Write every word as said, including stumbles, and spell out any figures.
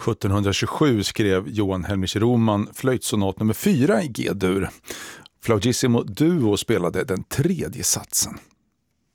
sjuttonhundratjugosju skrev Johan Helmich Roman flöjtsonat nummer fyra i G-dur. Flaugissimo Duo spelade den tredje satsen.